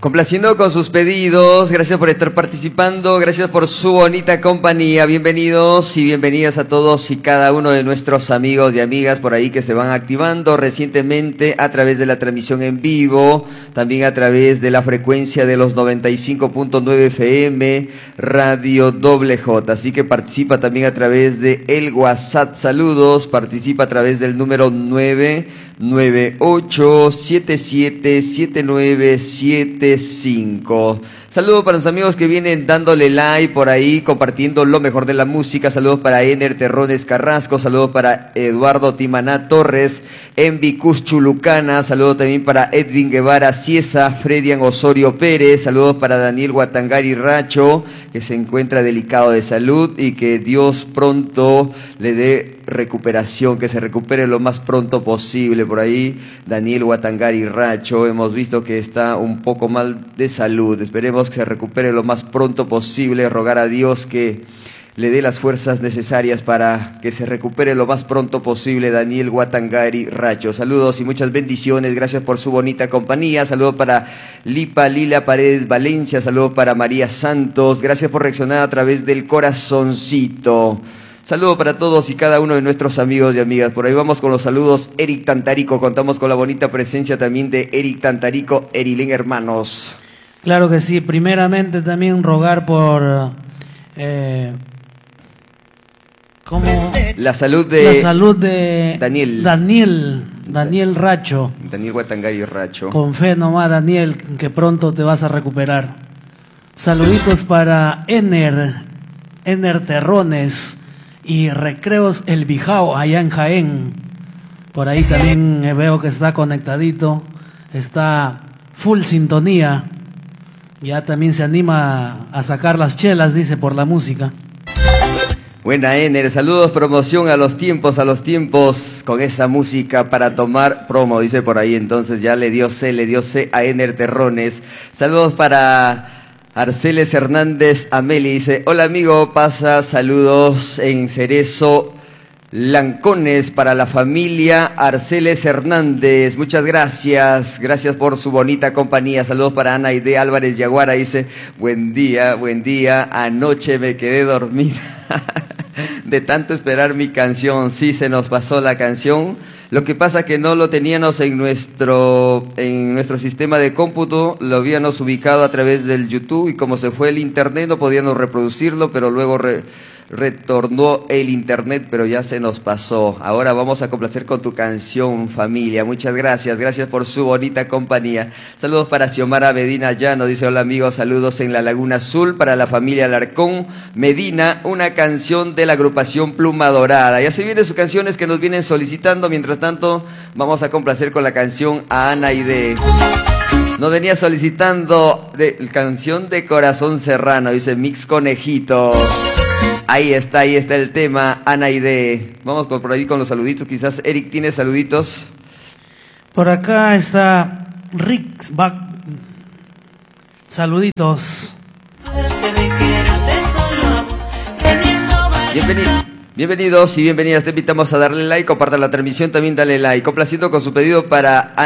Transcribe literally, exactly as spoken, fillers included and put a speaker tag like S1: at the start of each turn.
S1: Complaciendo con sus pedidos, gracias por estar participando, gracias por su bonita compañía, bienvenidos y bienvenidas a todos y cada uno de nuestros amigos y amigas por ahí que se van activando recientemente a través de la transmisión en vivo, también a través de la frecuencia de los noventa y cinco punto nueve F M, Radio Doble J, así que participa también a través de el WhatsApp, saludos, participa a través del número nueve nueve ocho siete siete siete nueve siete cinco. Saludos para los amigos que vienen dándole like por ahí, compartiendo lo mejor de la música. Saludos para Ener Terrones Carrasco, saludos para Eduardo Timaná Torres, Envicus Chulucana, saludos también para Edwin Guevara Ciesa, Fredian Osorio Pérez, saludos para Daniel Guatangari Racho, que se encuentra delicado de salud y que Dios pronto le dé recuperación, que se recupere lo más pronto posible. Por ahí Daniel Guatangari Racho, hemos visto que está un poco mal de salud, esperemos que se recupere lo más pronto posible, rogar a Dios que le dé las fuerzas necesarias para que se recupere lo más pronto posible Daniel Guatangari Racho. Saludos y muchas bendiciones, gracias por su bonita compañía. Saludos para Lipa Lila Paredes Valencia, saludos para María Santos, gracias por reaccionar a través del corazoncito. Saludos para todos y cada uno de nuestros amigos y amigas. Por ahí vamos con los saludos. Eric Tantarico, contamos con la bonita presencia también de Eric Tantarico, Erilén Hermanos.
S2: Claro que sí, primeramente también rogar por eh, ¿cómo?
S1: La salud de
S2: la salud de
S1: Daniel
S2: Daniel Daniel Racho.
S1: Daniel Guatangari Racho.
S2: Con fe nomás, Daniel, que pronto te vas a recuperar. Saluditos para Ener Ener Terrones y Recreos El Bijao allá en Jaén. Por ahí también veo que está conectadito, está full sintonía. Ya también se anima a sacar las chelas, dice, por la música.
S1: Buena, Ener, saludos, promoción a los tiempos, a los tiempos, con esa música para tomar promo, dice por ahí. Entonces ya le dio C, le dio C a Ener Terrones. Saludos para Arceles Hernández Ameli, dice, hola amigo, pasa saludos en Cerezo Lancones para la familia Arceles Hernández, muchas gracias, gracias por su bonita compañía. Saludos para Ana Aide Álvarez Yaguara, dice, buen día, buen día, anoche me quedé dormida de tanto esperar mi canción. Sí, se nos pasó la canción, lo que pasa que no lo teníamos en nuestro en nuestro sistema de cómputo, lo habíamos ubicado a través del YouTube y como se fue el internet no podíamos reproducirlo, pero luego re, retornó el internet, pero ya se nos pasó. Ahora vamos a complacer con tu canción, familia. Muchas gracias, gracias por su bonita compañía. Saludos para Xiomara Medina Llano, dice, hola amigos, saludos en la Laguna Azul para la familia Alarcón Medina, una canción de la agrupación Pluma Dorada. Ya se vienen sus canciones que nos vienen solicitando, mientras tanto vamos a complacer con la canción a Ana Aide. Nos venía solicitando de, canción de Corazón Serrano, dice Mix Conejito. Ahí está, ahí está el tema, Ana Aide. Vamos por ahí con los saluditos, quizás Eric tiene saluditos.
S2: Por acá está Rick Back. Saluditos.
S1: Bienvenido. Bienvenidos y bienvenidas, te invitamos a darle like, compartan la transmisión, también dale like. Complaciendo con su pedido para Ana.